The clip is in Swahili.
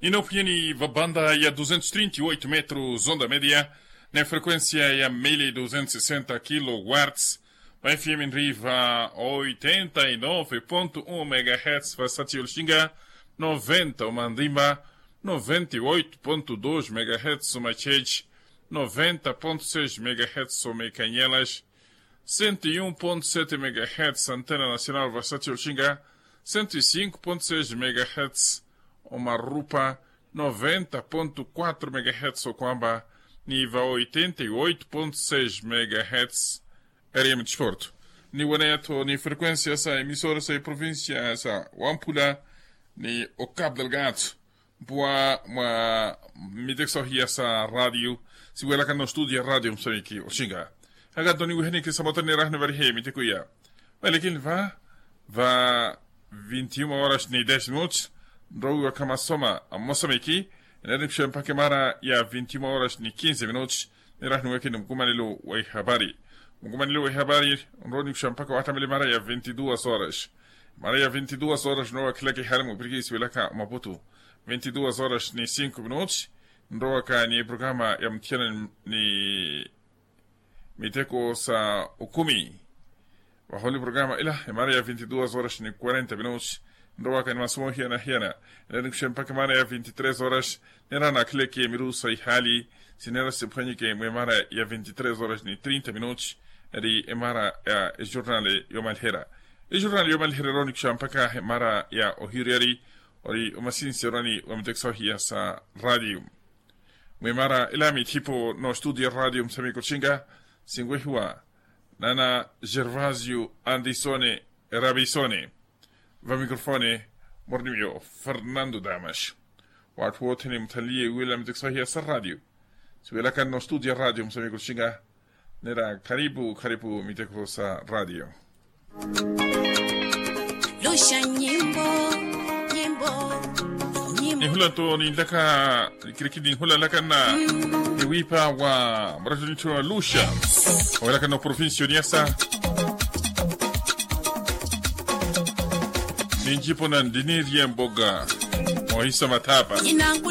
Inopini va banda ya 238 metros onda média, na frequência ya 1260 kW, vai FM em Riva 89.1 MHz, Vasati Ulxinga, 90 Mandimba, 98.2 MHz Machej, 90.6 MHz Mecanhelas, 101.7 MHz Antena Nacional Vasati Ulxinga, 105.6 MHz Omarupa, 90.4 MHz Oquamba, nível 88.6 MHz RM Desporto. Ni waneto ni frequência essa emissora essa província essa Wampula ni o Cabo Delgado boa uma midexorria essa rádio se ela can no estúdio rádio Moçambique o xinga agora ni wehne que sabotane rahne varhe mitekuya walakin va 21 horas ni 10 minutos Droga kama soma a Moçambique na ripsha mpaka mara ya 21 horas ni 15 minutos ni rahne wakini mkumanilo wa habari Mkumanilo wa habari nroni mpaka watamili mara ya 22 horas mara ya 22 horas no kilaki harimu brigisi wilaka Maputo 22 horas ni 5 minutos ndoka ni programa ya mtiana ni miteko sa ukumi waholi programa ila mara ya 22 horas ni 40 minutos ndoka ni masomo hiana nroni mpaka mara ya 23 horas nera na kilaki miru sai hali sinera se panyike mara ya 23 horas ni 30 minutos eri emara ya jornal yomalhera roni mpaka mara ya ohiriari ori umasin serani umdexohia sa radio mara ilami tipo no studio radio Moçambique chinga singwehua nana Gervasio Andisone Rabisone va microfone mornimio Fernando Damas watu wote ni mtalie William dexohia sa radio siwela kan no studio radio Moçambique chinga nera karibu miteko sa radio Lusha nyimbo ni hula to ni laka kirikidi hula laka na wipa wa mrajuni to Lusha wala kana provincia niasa ni jipo na ndiniria mboga moisa matapa